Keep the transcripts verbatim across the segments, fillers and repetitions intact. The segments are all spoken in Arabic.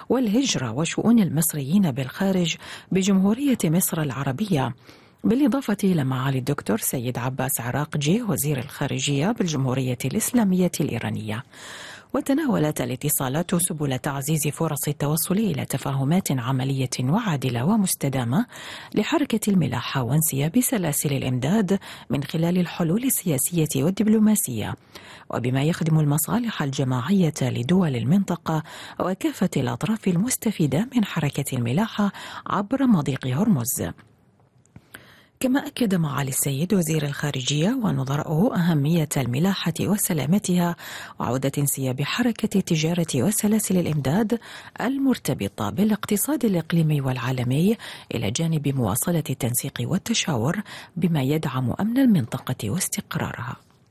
والهجرة وشؤون المصريين بالخارج بجمهورية مصر العربية، بالإضافة إلى معالي الدكتور سيد عباس عراقجي وزير الخارجية بالجمهورية الإسلامية الإيرانية. وتناولت الاتصالات سبل تعزيز فرص التوصل إلى تفاهمات عملية وعادلة ومستدامة لحركة الملاحة وانسياب سلاسل الإمداد من خلال الحلول السياسية والدبلوماسية، وبما يخدم المصالح الجماعية لدول المنطقة وكافة الأطراف المستفيدة من حركة الملاحة عبر مضيق هرمز. كما أكد معالي السيد وزير الخارجية ونظراؤه أهمية الملاحة وسلامتها وعودة انسياب حركة التجارة وسلاسل الإمداد المرتبطة بالاقتصاد الإقليمي والعالمي إلى جانب مواصلة التنسيق والتشاور بما يدعم أمن المنطقة واستقرارها.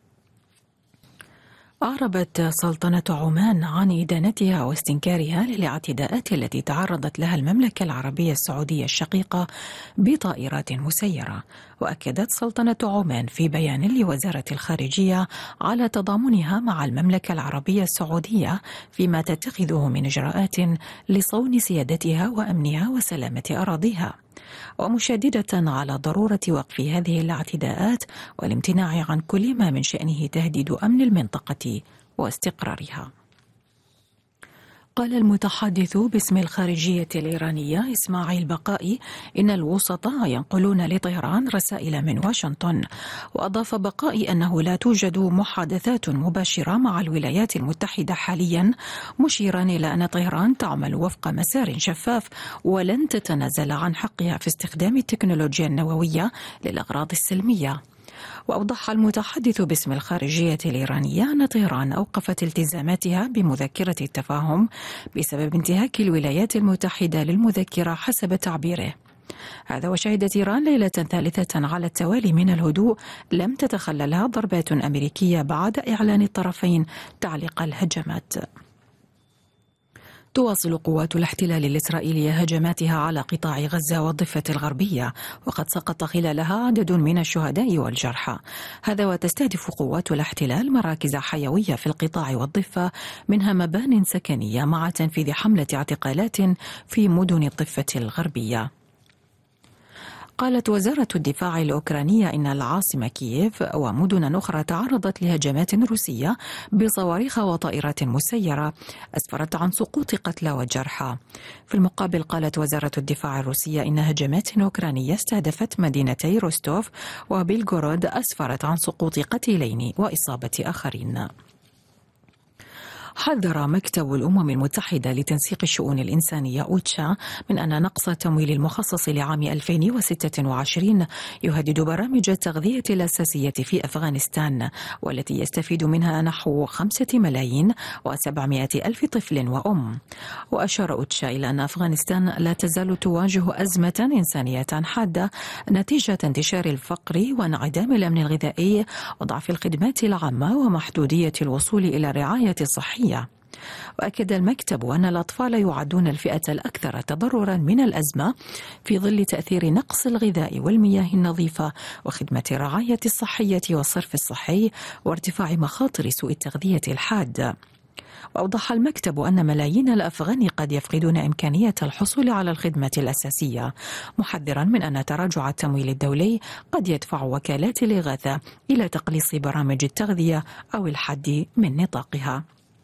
أعربت سلطنة عمان عن إدانتها واستنكارها للاعتداءات التي تعرضت لها المملكة العربية السعودية الشقيقة بطائرات مسيرة. وأكدت سلطنة عمان في بيان لوزارة الخارجية على تضامنها مع المملكة العربية السعودية فيما تتخذه من إجراءات لصون سيادتها وأمنها وسلامة أراضيها، ومشددة على ضرورة وقف هذه الاعتداءات والامتناع عن كل ما من شأنه تهديد أمن المنطقة واستقرارها. قال المتحدث باسم الخارجية الإيرانية إسماعيل بقائي إن الوسطاء ينقلون لطهران رسائل من واشنطن. وأضاف بقائي أنه لا توجد محادثات مباشرة مع الولايات المتحدة حاليا، مشيرا إلى أن طهران تعمل وفق مسار شفاف ولن تتنازل عن حقها في استخدام التكنولوجيا النووية للأغراض السلمية. وأوضح المتحدث باسم الخارجية الإيرانية أن طهران أوقفت التزاماتها بمذكرة التفاهم بسبب انتهاك الولايات المتحدة للمذكرة حسب تعبيره. هذا وشهدت إيران ليلة ثالثة على التوالي من الهدوء لم تتخللها ضربات أمريكية بعد إعلان الطرفين تعليق الهجمات. تواصل قوات الاحتلال الإسرائيلي هجماتها على قطاع غزة والضفة الغربية، وقد سقط خلالها عدد من الشهداء والجرحى. هذا وتستهدف قوات الاحتلال مراكز حيوية في القطاع والضفة، منها مبان سكنية، مع تنفيذ حملة اعتقالات في مدن الضفة الغربية. قالت وزارة الدفاع الأوكرانية إن العاصمة كييف ومدن أخرى تعرضت لهجمات روسية بصواريخ وطائرات مسيرة أسفرت عن سقوط قتلى وجرحى. في المقابل قالت وزارة الدفاع الروسية إن هجمات أوكرانية استهدفت مدينتي روستوف وبيلغورود أسفرت عن سقوط قتيلين وإصابة آخرين. حذر مكتب الأمم المتحدة لتنسيق الشؤون الإنسانية أوتشا من أن نقص تمويل المخصص لعام ألفين وستة وعشرين يهدد برامج التغذية الأساسية في أفغانستان، والتي يستفيد منها نحو خمسة ملايين وسبعمائة ألف طفل وأم. وأشار أوتشا إلى أن أفغانستان لا تزال تواجه أزمة إنسانية حادة نتيجة انتشار الفقر وانعدام الأمن الغذائي وضعف الخدمات العامة ومحدودية الوصول إلى الرعاية الصحية. وأكد المكتب أن الأطفال يعدون الفئة الأكثر تضررا من الأزمة في ظل تأثير نقص الغذاء والمياه النظيفة وخدمة الرعاية الصحية والصرف الصحي وارتفاع مخاطر سوء التغذية الحاد. وأوضح المكتب أن ملايين الأفغان قد يفقدون إمكانية الحصول على الخدمة الأساسية، محذرا من أن تراجع التمويل الدولي قد يدفع وكالات الإغاثة إلى تقليص برامج التغذية أو الحد من نطاقها.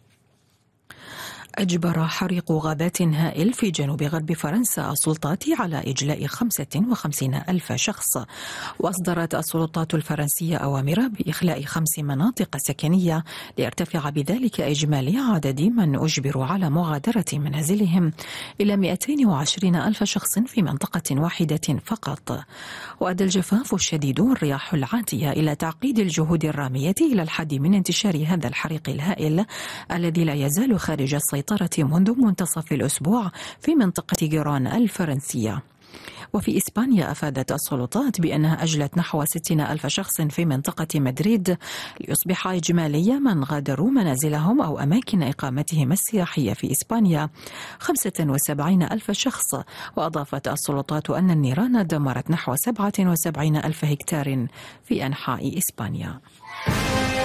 أجبر حريق غابات هائل في جنوب غرب فرنسا السلطات على إجلاء خمسة وخمسين ألف شخص. وأصدرت السلطات الفرنسية أوامر بإخلاء خمس مناطق سكنية ليرتفع بذلك إجمالي عدد من أجبروا على مغادرة منازلهم إلى مئتين وعشرين ألف شخص في منطقة واحدة فقط. وأدى الجفاف الشديد والرياح العاتية إلى تعقيد الجهود الرامية إلى الحد من انتشار هذا الحريق الهائل الذي لا يزال خارج السيطرة منذ منتصف الأسبوع في منطقة جيران الفرنسية. وفي إسبانيا أفادت السلطات بأنها أجلت نحو ستين ألف شخص في منطقة مدريد ليصبح إجمالي من غادروا منازلهم أو أماكن إقامتهم السياحية في إسبانيا خمسة وسبعين ألف شخص. وأضافت السلطات أن النيران دمرت نحو سبعة وسبعين ألف هكتار في أنحاء إسبانيا.